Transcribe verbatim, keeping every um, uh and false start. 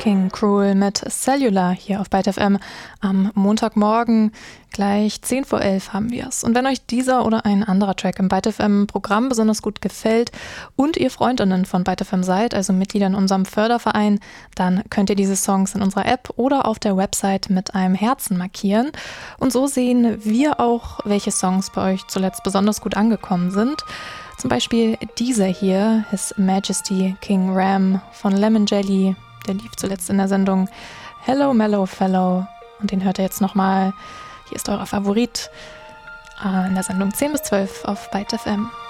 King Cruel mit Cellular hier auf Byte F M. Am Montagmorgen gleich zehn vor elf haben wir es. Und wenn euch dieser oder ein anderer Track im Byte F M Programm besonders gut gefällt und ihr Freundinnen von Byte F M seid, also Mitglieder in unserem Förderverein, dann könnt ihr diese Songs in unserer App oder auf der Website mit einem Herzen markieren. Und so sehen wir auch, welche Songs bei euch zuletzt besonders gut angekommen sind. Zum Beispiel dieser hier, His Majesty King Ram von Lemon Jelly. Der lief zuletzt in der Sendung Hello Mellow Fellow. Und den hört ihr jetzt nochmal. Hier ist euer Favorit in der Sendung zehn bis zwölf auf Byte F M.